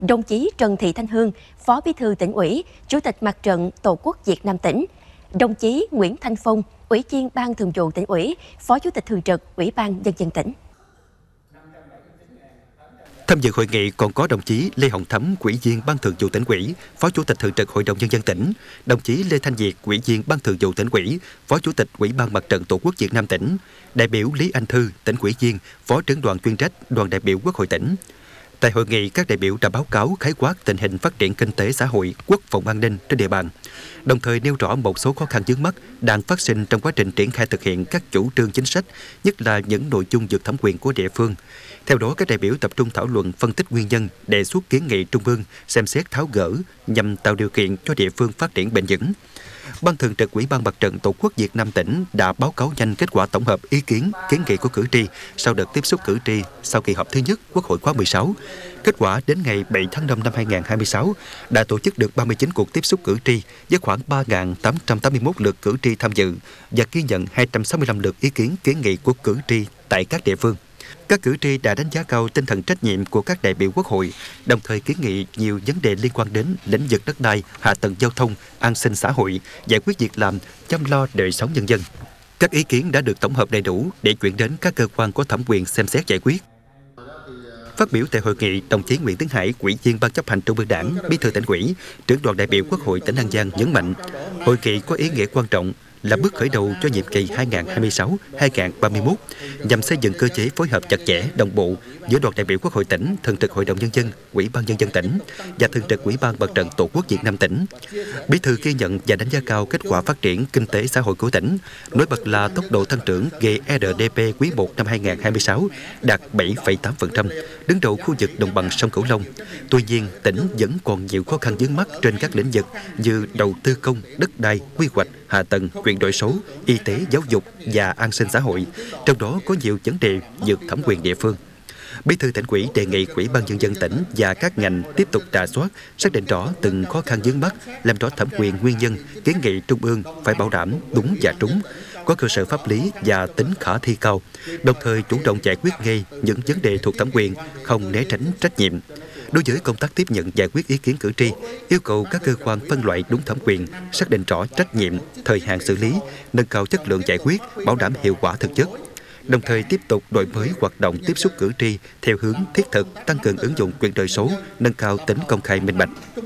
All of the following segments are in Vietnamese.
Đồng chí Trần Thị Thanh Hương, Phó Bí thư Tỉnh ủy, Chủ tịch Mặt trận Tổ quốc Việt Nam tỉnh. Đồng chí Nguyễn Thanh Phong, Ủy viên Ban Thường vụ Tỉnh ủy, Phó Chủ tịch Thường trực Ủy ban Nhân dân tỉnh. Tham dự hội nghị còn có đồng chí Lê Hồng Thắm, Ủy viên Ban Thường vụ Tỉnh ủy, Phó Chủ tịch Thường trực Hội đồng Nhân dân tỉnh, đồng chí Lê Thanh Việt, Ủy viên Ban Thường vụ Tỉnh ủy, Phó Chủ tịch Ủy ban Mặt trận Tổ quốc Việt Nam tỉnh, đại biểu Lý Anh Thư, Tỉnh ủy viên, Phó trưởng đoàn chuyên trách Đoàn đại biểu Quốc hội tỉnh. Tại hội nghị, các đại biểu đã báo cáo khái quát tình hình phát triển kinh tế xã hội, quốc phòng an ninh trên địa bàn, đồng thời nêu rõ một số khó khăn vướng mắc đang phát sinh trong quá trình triển khai thực hiện các chủ trương chính sách, nhất là những nội dung vượt thẩm quyền của địa phương. Theo đó, các đại biểu tập trung thảo luận phân tích nguyên nhân, đề xuất kiến nghị Trung ương xem xét tháo gỡ nhằm tạo điều kiện cho địa phương phát triển bền vững. Ban Thường trực Ủy ban Mặt trận Tổ quốc Việt Nam tỉnh đã báo cáo nhanh kết quả tổng hợp ý kiến, kiến nghị của cử tri sau đợt tiếp xúc cử tri sau kỳ họp thứ nhất Quốc hội khóa 16. Kết quả đến ngày 7 tháng 5 năm 2026 đã tổ chức được 39 cuộc tiếp xúc cử tri với khoảng 3.881 lượt cử tri tham dự và ghi nhận 265 lượt ý kiến, kiến nghị của cử tri tại các địa phương. Các cử tri đã đánh giá cao tinh thần trách nhiệm của các đại biểu Quốc hội, đồng thời kiến nghị nhiều vấn đề liên quan đến lĩnh vực đất đai, hạ tầng giao thông, an sinh xã hội, giải quyết việc làm, chăm lo đời sống nhân dân. Các ý kiến đã được tổng hợp đầy đủ để chuyển đến các cơ quan có thẩm quyền xem xét giải quyết. Phát biểu tại hội nghị, đồng chí Nguyễn Tấn Hải, Ủy viên Ban chấp hành Trung ương Đảng, Bí thư Tỉnh ủy, trưởng đoàn đại biểu Quốc hội tỉnh An Giang nhấn mạnh, hội nghị có ý nghĩa quan trọng là bước khởi đầu cho nhiệm kỳ 2026-2031 nhằm xây dựng cơ chế phối hợp chặt chẽ, đồng bộ giữa đoàn đại biểu Quốc hội tỉnh, Thường trực Hội đồng Nhân dân, Ủy ban Nhân dân tỉnh và Thường trực Ủy ban Mặt trận Tổ quốc Việt Nam tỉnh. Bí thư ghi nhận và đánh giá cao kết quả phát triển kinh tế xã hội của tỉnh, nổi bật là tốc độ tăng trưởng GRDP quý 1 năm 2026 đạt 7,8%, đứng đầu khu vực đồng bằng sông Cửu Long. Tuy nhiên, tỉnh vẫn còn nhiều khó khăn vướng mắc trên các lĩnh vực như đầu tư công, đất đai, quy hoạch, hạ tầng, chuyển đổi số, y tế, giáo dục và an sinh xã hội, trong đó có nhiều vấn đề vượt thẩm quyền địa phương. Bí thư Tỉnh ủy đề nghị Ủy ban Nhân dân tỉnh và các ngành tiếp tục rà soát, xác định rõ từng khó khăn vướng mắc, làm rõ thẩm quyền, nguyên nhân, kiến nghị Trung ương phải bảo đảm đúng và trúng, có cơ sở pháp lý và tính khả thi cao, đồng thời chủ động giải quyết ngay những vấn đề thuộc thẩm quyền, không né tránh trách nhiệm. Đối với công tác tiếp nhận giải quyết ý kiến cử tri, yêu cầu các cơ quan phân loại đúng thẩm quyền, xác định rõ trách nhiệm, thời hạn xử lý, nâng cao chất lượng giải quyết, bảo đảm hiệu quả thực chất. Đồng thời tiếp tục đổi mới hoạt động tiếp xúc cử tri theo hướng thiết thực, tăng cường ứng dụng chuyển đổi số, nâng cao tính công khai minh bạch.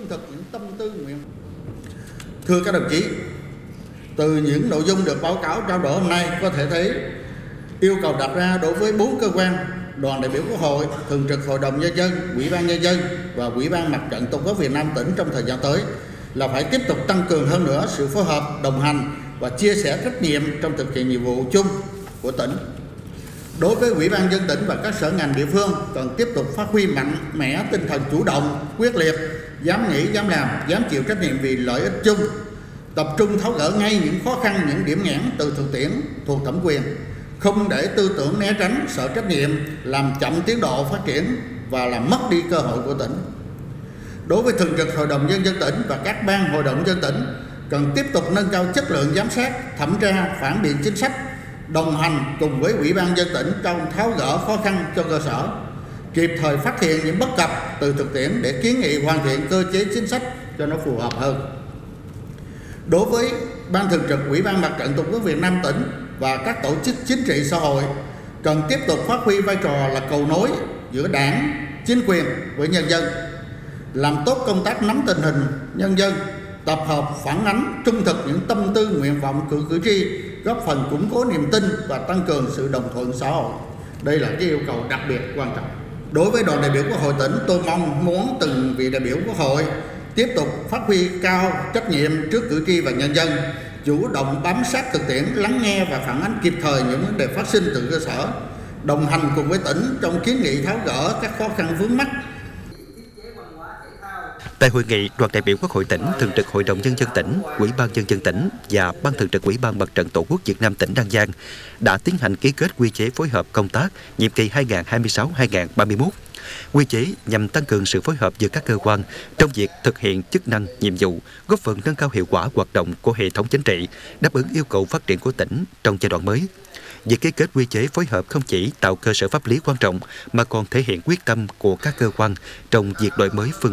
Thưa các đồng chí, từ những nội dung được báo cáo trao đổi hôm nay có thể thấy yêu cầu đặt ra đối với 4 cơ quan: Đoàn đại biểu Quốc hội, Thường trực Hội đồng Nhân dân, Ủy ban Nhân dân và Ủy ban Mặt trận Tổ quốc Việt Nam tỉnh trong thời gian tới là phải tiếp tục tăng cường hơn nữa sự phối hợp, đồng hành và chia sẻ trách nhiệm trong thực hiện nhiệm vụ chung của tỉnh. Đối với Ủy ban Nhân dân tỉnh và các sở ngành địa phương cần tiếp tục phát huy mạnh mẽ tinh thần chủ động, quyết liệt, dám nghĩ, dám làm, dám chịu trách nhiệm vì lợi ích chung, tập trung tháo gỡ ngay những khó khăn, những điểm nghẽn từ thực tiễn thuộc thẩm quyền, không để tư tưởng né tránh, sợ trách nhiệm làm chậm tiến độ phát triển và làm mất đi cơ hội của tỉnh. Đối với Thường trực Hội đồng Nhân dân tỉnh và các ban hội đồng nhân dân tỉnh cần tiếp tục nâng cao chất lượng giám sát, thẩm tra, phản biện chính sách, đồng hành cùng với Ủy ban Nhân dân tỉnh trong tháo gỡ khó khăn cho cơ sở, kịp thời phát hiện những bất cập từ thực tiễn để kiến nghị hoàn thiện cơ chế chính sách cho nó phù hợp hơn. Đối với Ban Thường trực Ủy ban Mặt trận Tổ quốc Việt Nam tỉnh và các tổ chức chính trị xã hội cần tiếp tục phát huy vai trò là cầu nối giữa Đảng, chính quyền với nhân dân, làm tốt công tác nắm tình hình nhân dân, tập hợp phản ánh trung thực những tâm tư nguyện vọng của cử tri, góp phần củng cố niềm tin và tăng cường sự đồng thuận xã hội. Đây là cái yêu cầu đặc biệt quan trọng. Đối với đoàn đại biểu Quốc hội tỉnh, tôi mong muốn từng vị đại biểu Quốc hội tiếp tục phát huy cao trách nhiệm trước cử tri và nhân dân, chủ động bám sát thực tiễn, lắng nghe và phản ánh kịp thời những vấn đề phát sinh từ cơ sở, đồng hành cùng với tỉnh trong kiến nghị tháo gỡ các khó khăn vướng mắc. Tại hội nghị, đoàn đại biểu Quốc hội tỉnh, Thường trực Hội đồng Nhân dân tỉnh, Ủy ban Nhân dân tỉnh và Ban Thường trực Ủy ban Mặt trận Tổ quốc Việt Nam tỉnh An Giang đã tiến hành ký kết quy chế phối hợp công tác nhiệm kỳ 2026-2031. Quy chế nhằm tăng cường sự phối hợp giữa các cơ quan trong việc thực hiện chức năng, nhiệm vụ, góp phần nâng cao hiệu quả hoạt động của hệ thống chính trị, đáp ứng yêu cầu phát triển của tỉnh trong giai đoạn mới. Việc ký kết quy chế phối hợp không chỉ tạo cơ sở pháp lý quan trọng mà còn thể hiện quyết tâm của các cơ quan trong việc đổi mới phương